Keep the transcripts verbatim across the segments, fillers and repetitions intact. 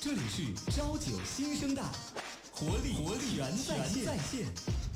这里是朝九新生代，活力活力全在线。在线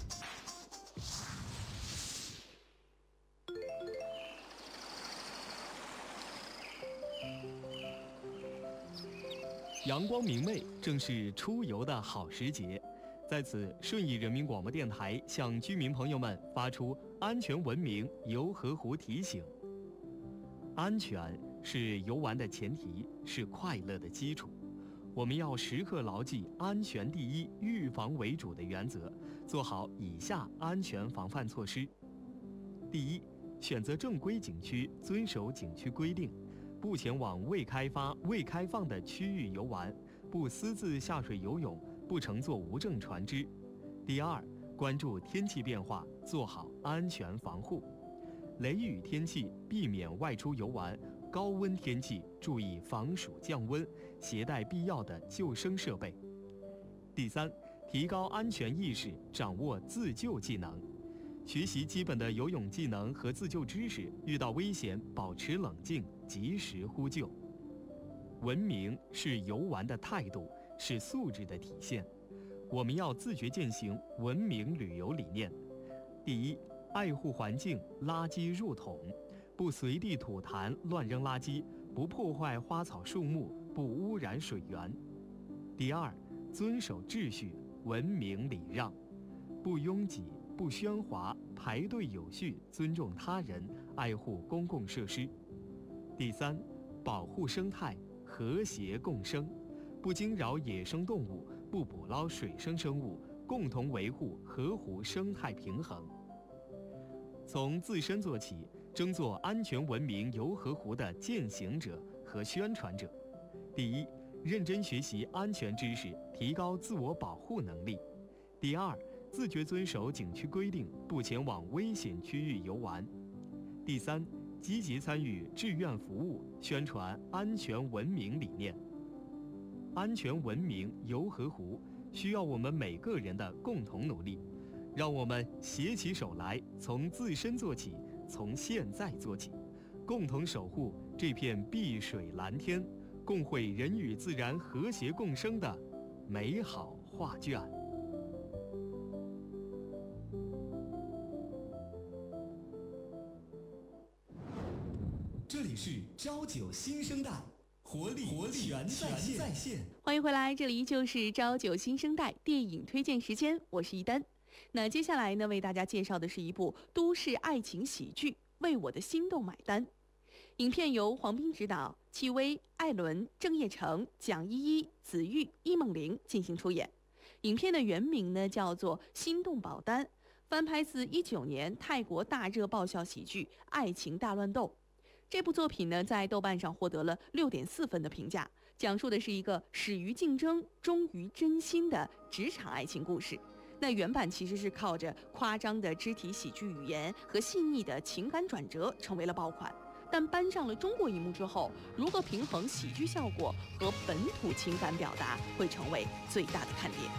阳光明媚，正是出游的好时节。在此，顺义人民广播电台向居民朋友们发出安全文明游河湖提醒。安全是游玩的前提，是快乐的基础。我们要时刻牢记安全第一、预防为主的原则，做好以下安全防范措施。第一，选择正规景区，遵守景区规定，不前往未开发、未开放的区域游玩，不私自下水游泳，不乘坐无证船只。第二，关注天气变化，做好安全防护。雷雨天气避免外出游玩，高温天气注意防暑降温，携带必要的救生设备。第三，提高安全意识，掌握自救技能，学习基本的游泳技能和自救知识，遇到危险保持冷静，及时呼救。文明是游玩的态度，是素质的体现。我们要自觉践行文明旅游理念。第一，爱护环境，垃圾入桶，不随地吐痰、乱扔垃圾，不破坏花草树木，不污染水源。第二，遵守秩序，文明礼让，不拥挤，不喧哗，排队有序，尊重他人，爱护公共设施。第三，保护生态，和谐共生，不惊扰野生动物，不捕捞水生生物，共同维护河湖生态平衡。从自身做起，争做安全文明游河湖的践行者和宣传者。第一，认真学习安全知识，提高自我保护能力。第二，自觉遵守景区规定，不前往危险区域游玩。第三，积极参与志愿服务，宣传安全文明理念。安全文明游河湖需要我们每个人的共同努力。让我们携起手来，从自身做起，从现在做起，共同守护这片碧水蓝天，共绘人与自然和谐共生的美好画卷。这里是朝九新生代，活力活力全在线。 欢迎回来，这里就是朝九新生代电影推荐时间，我是一丹。那接下来呢，为大家介绍的是一部都市爱情喜剧《为我的心动买单》。影片由黄斌执导，戚薇、艾伦、郑业成、蒋依依、子玉、易梦玲进行出演。影片的原名呢叫做《心动保单》，翻拍自一九年泰国大热爆笑喜剧《爱情大乱斗》。这部作品呢，在豆瓣上获得了六点四分的评价，讲述的是一个始于竞争，忠于真心的职场爱情故事。那原版其实是靠着夸张的肢体喜剧语言和细腻的情感转折成为了爆款，但搬上了中国荧幕之后，如何平衡喜剧效果和本土情感表达，会成为最大的看点。